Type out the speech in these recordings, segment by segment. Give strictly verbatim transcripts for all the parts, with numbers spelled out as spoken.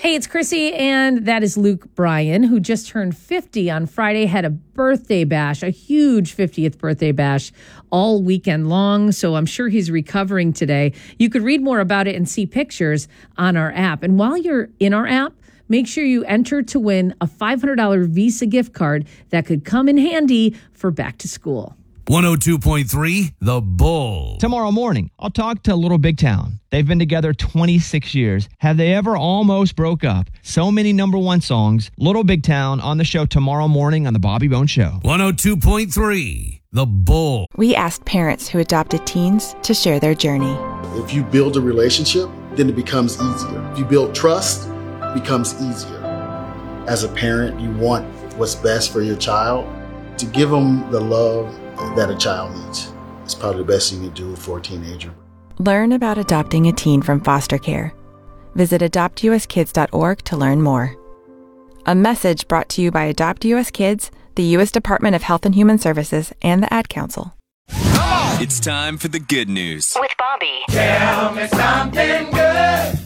Hey, it's Chrissy, and that is Luke Bryan, who just turned fifty on Friday, had a birthday bash, a huge fiftieth birthday bash all weekend long. So I'm sure he's recovering today. You could read more about it and see pictures on our app. And while you're in our app, make sure you enter to win a five hundred dollars Visa gift card that could come in handy for back to school. one oh two point three The Bull. Tomorrow morning, I'll talk to Little Big Town. They've been together twenty-six years. Have they ever almost broke up? So many number one songs. Little Big Town on the show tomorrow morning on The Bobby Bones Show. one oh two point three The Bull. We asked parents who adopted teens to share their journey. If you build a relationship, then it becomes easier. If you build trust, it becomes easier. As a parent, you want what's best for your child. To give them the love that a child needs. It's probably the best you can do for a teenager. Learn about adopting a teen from foster care. Visit adopt u s kids dot org to learn more. A message brought to you by Adopt U S Kids, the U S Department of Health and Human Services, and the Ad Council. It's time for the good news. With Bobby. Tell me something good.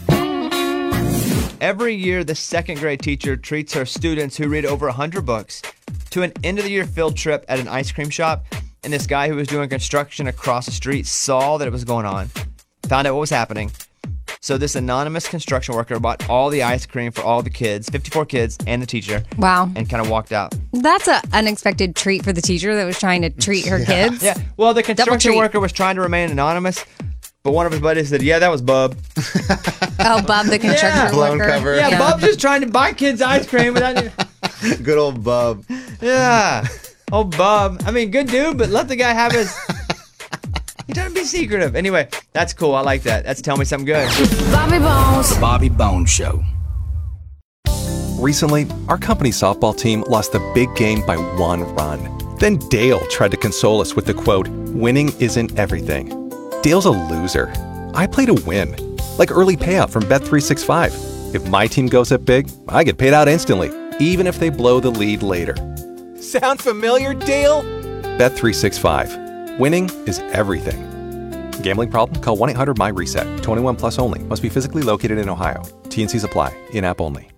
Every year, the second grade teacher treats her students who read over one hundred books to an end-of-the-year field trip at an ice cream shop. And this guy who was doing construction across the street saw that it was going on, found out what was happening. So this anonymous construction worker bought all the ice cream for all the kids, fifty-four kids, and the teacher. Wow. And kind of walked out. That's an unexpected treat for the teacher that was trying to treat her Yeah. kids. Yeah. Well, the construction treat. worker was trying to remain anonimus, but one of his buddies said, yeah, that was Bub. Oh, Bob, the construction Yeah. Blown worker. cover. Yeah, Yeah. Bub's just trying to buy kids ice cream without... Good old Bub. Yeah. Oh, Bub. I mean, good dude, but let the guy have his... He doesn't be secretive. Anyway, that's cool. I like that. That's Tell Me Something Good. Bobby Bones. The Bobby Bones Show. Recently, our company softball team lost the big game by one run. Then Dale tried to console us with the quote, "Winning isn't everything." Dale's a loser. I play to win. Like early payout from Bet three sixty-five. If my team goes up big, I get paid out instantly, even if they blow the lead later. Sound familiar, Dale? Bet three sixty-five. Winning is everything. Gambling problem? Call one eight hundred M Y RESET. twenty-one plus only. Must be physically located in Ohio. T and C's apply. In-app only.